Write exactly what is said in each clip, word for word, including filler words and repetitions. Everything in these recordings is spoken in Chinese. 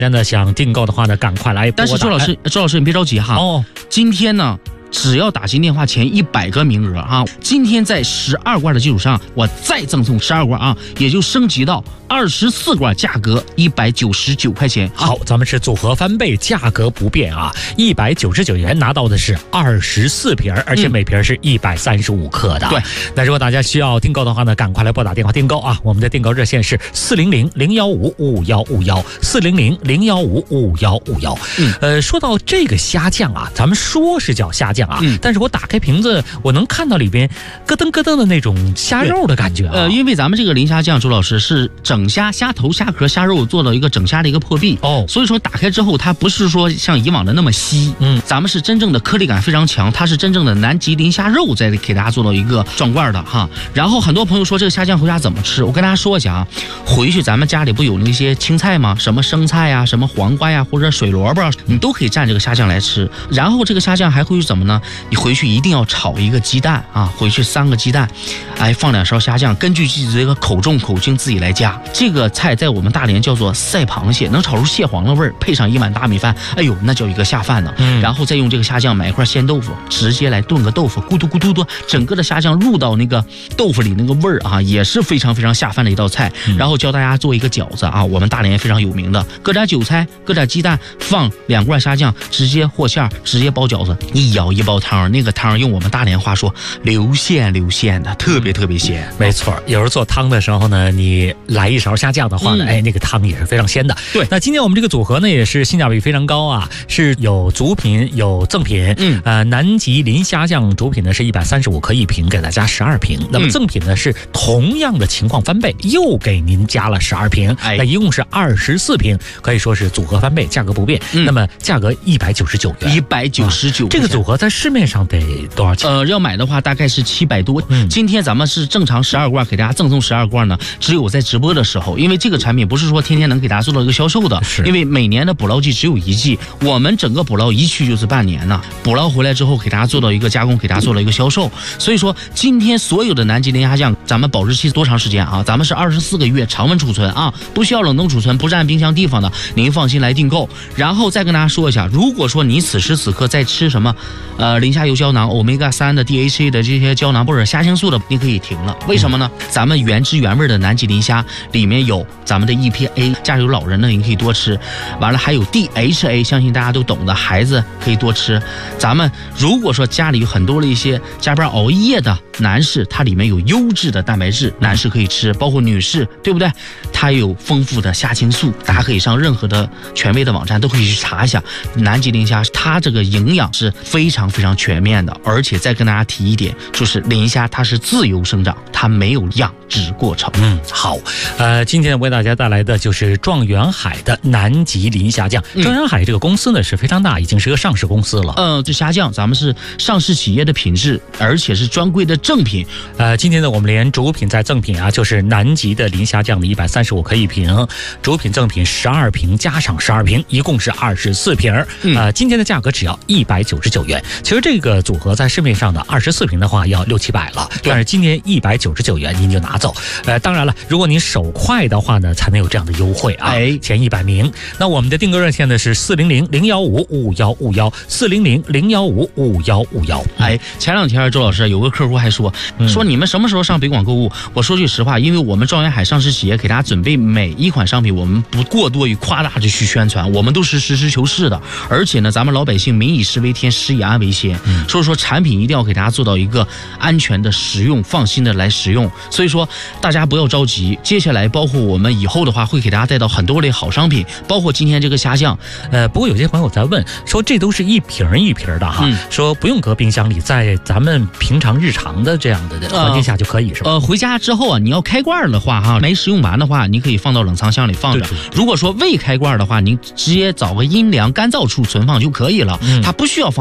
真的想订购的话呢，赶快来拨打。 但是周老师，周老师你别着急哈。哦，今天呢，只要打进电话前一百个名额啊，今天在十二罐的基础上，我再赠送十二罐啊，也就升级到二十四罐，价格一百九十九块钱。 好，咱们是组合翻倍，价格不变啊，一百九十九元拿到的是二十四瓶，而且每瓶是一百三十五克的。 对， 那如果大家需要订购的话呢，赶快来拨打电话订购啊！我们的订购热线是四零零零幺五五幺五幺，四零零零幺五五幺五幺。嗯，呃，说到这个虾酱啊，咱们说是叫虾酱啊，嗯、但是我打开瓶子，我能看到里边咯噔咯噔的那种虾肉的感觉啊。 呃，因为咱们这个磷虾酱，周老师是整虾、虾头、虾壳、虾肉做到一个整虾的一个破壁哦，所以说打开之后，它不是说像以往的那么稀，嗯，咱们是真正的颗粒感非常强，它是真正的南极磷虾肉在给大家做到一个装罐的哈。然后很多朋友说这个虾酱回家怎么吃，我跟大家说一下啊，回去咱们家里不有那些青菜吗？什么生菜呀、啊，什么黄瓜呀，或者水萝卜，你都可以蘸这个虾酱来吃。然后这个虾酱还会怎么呢？你回去一定要炒一个鸡蛋啊，回去三个鸡蛋，哎，放两勺虾酱，根据自己这个口重口轻自己来加。这个菜在我们大连叫做赛螃蟹，能炒出蟹黄的味儿，配上一碗大米饭，哎呦，那叫一个下饭呢。嗯，然后再用这个虾酱买一块鲜豆腐，直接来炖个豆腐，咕嘟咕嘟的，整个的虾酱入到那个豆腐里，那个味儿啊，也是非常非常下饭的一道菜。嗯、然后教大家做一个饺子啊，我们大连非常有名的，搁点韭菜，搁点鸡蛋，放两罐虾酱，直接和馅，直接包饺子，一舀一包汤，那个汤用我们大连话说流线流线的，特别特别鲜。 没错，有时候做汤的时候呢，你来一勺虾酱的话呢，嗯、哎，那个汤也是非常鲜的。对，那今天我们这个组合呢，也是性价比非常高啊，是有主品有赠品。嗯，呃，南极磷虾酱主品呢是一百三十五克一瓶，给大家十二瓶。那么赠品呢是同样的情况翻倍，又给您加了十二瓶，哎，那一共是二十四瓶，可以说是组合翻倍，价格不变。嗯、那么价格一百九十九元， 一百九十九。 这个组合在市面上得多少钱？ 呃，要买的话大概是七百多。嗯，今天咱们是正常十二罐，给大家赠送十二罐呢，只有在直播的时候，因为这个产品不是说天天能给大家做到一个销售的，是因为每年的捕捞季只有一季，我们整个捕捞一去就是半年呢，捕捞回来之后给大家做到一个加工，给大家做到一个销售。所以说今天所有的南极磷虾酱，咱们保质期多长时间啊？咱们是二十四个月常温储存啊，不需要冷冻储存，不占冰箱地方的，您放心来订购。然后再跟大家说一下，如果说你此时此刻在吃什么呃磷虾油胶囊、欧米伽三的 D H A 的这些胶囊或者虾青素的，你可以停了。为什么呢？嗯、咱们原汁原味的南极磷虾里面有咱们的 E P A， 家里有老人呢，你可以多吃。完了还有 D H A， 相信大家都懂的，孩子可以多吃。咱们如果说家里有很多的一些加班熬夜的男士，它里面有优质的蛋白质，男士可以吃，包括女士，对不对？它有丰富的虾青素，大家可以上任何的权威的网站都可以去查一下。南极磷虾它这个营养是非常非常全面的，而且再跟大家提一点，就是磷虾它是自由生长，它没有养殖过程。嗯，好，呃，今天为大家带来的就是状元海的南极磷虾酱。嗯、状元海这个公司呢是非常大，已经是个上市公司了。呃，这虾酱咱们是上市企业的品质，而且是专柜的正品。 呃，今天呢我们连主品再赠品啊，就是南极的磷虾酱的一百三十五克一瓶，主品赠品十二瓶加上十二瓶，一共是二十四瓶。嗯、呃，今天的价格只要一百九十九元。其实这个组合在市面上的二十四瓶的话要六七百了，但是今天一百九十九元您就拿走。呃，当然了，如果您手快的话呢，才能有这样的优惠啊，哎，前一百名。那我们的订购热线呢是四零零零幺五五幺五幺，四零零零幺五五幺五幺。 哎，前两天周老师有个客户还说、嗯、说你们什么时候上北广购物？我说句实话，因为我们状元海上市企业给大家准备每一款商品，我们不过多于夸大的去宣传，我们都是实事求是的。而且呢，咱们老百姓民以食为天，食以安为先，嗯、所以说产品一定要给大家做到一个安全的使用，放心的来使用。所以说大家不要着急，接下来包括我们以后的话，会给大家带到很多类好商品，包括今天这个虾酱。 呃，不过有些朋友在问说，这都是一瓶一瓶的哈，嗯、说不用搁冰箱里，在咱们平常日常的这样的环境下就可以，是吧？ 呃，回家之后啊，你要开罐的话哈，没使用完的话，你可以放到冷藏箱里放着。如果说未开罐的话，您直接找个阴凉干燥处存放就可以了，嗯、它不需要放冰箱，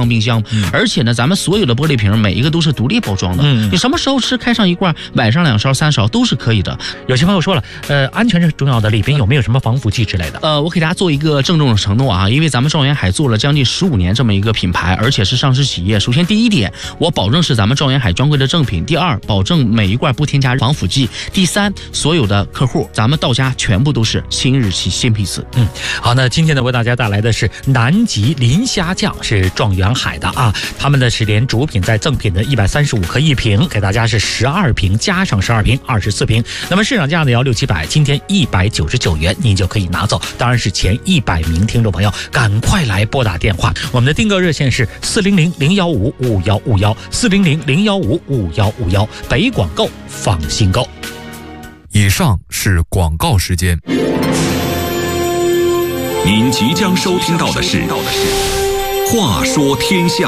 嗯、而且呢，咱们所有的玻璃瓶每一个都是独立包装的，嗯、你什么时候吃开上一罐，晚上两勺三勺都是可以的。 有些朋友说了，呃，安全是重要的，里边有没有什么防腐剂之类的？ 呃，我给大家做一个郑重的承诺啊，因为咱们赵元海做了将近十五年这么一个品牌，而且是上市企业。首先第一点，我保证是咱们赵元海专柜的正品；第二，保证每一罐不添加防腐剂；第三，所有的客户咱们到家全部都是新日期新批次。 嗯，好，那今天呢为大家带来的是南极磷虾酱，是状元海的啊，他们的是连主品在赠品的一百三十五克一瓶，给大家是十二瓶加上十二瓶二十四瓶，那么市场价呢要六七百，今天一百九十九元您就可以拿走，当然是前一百名听众朋友赶快来拨打电话，我们的订购热线是四零零零幺五五幺五幺四零零零幺五五幺五幺，北广购放心购。 以上是广告时间。 您即将收听到的是《话说天下》。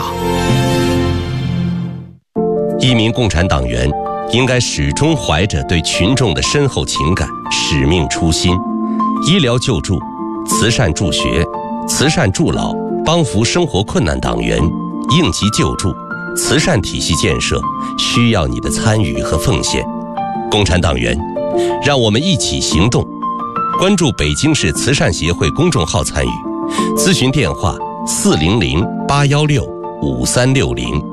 一名共产党员应该始终怀着对群众的深厚情感、使命初心。医疗救助、慈善助学、慈善助老、帮扶生活困难党员、应急救助、慈善体系建设，需要你的参与和奉献。共产党员，让我们一起行动。关注北京市慈善协会公众号参与，咨询电话四零零八幺六五三六零。